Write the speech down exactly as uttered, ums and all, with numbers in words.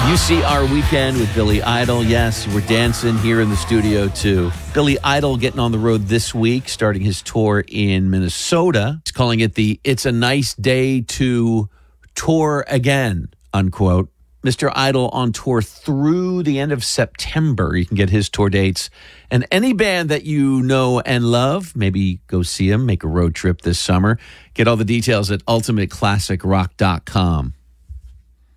You see our weekend with Billy Idol. Yes, we're dancing here in the studio too. Billy Idol getting on the road this week, starting his tour in Minnesota. He's calling it the It's a Nice Day to Tour Again, unquote. Mister Idol on tour through the end of September. You can get his tour dates. And any band that you know and love, maybe go see him, make a road trip this summer. Get all the details at ultimate classic rock dot com.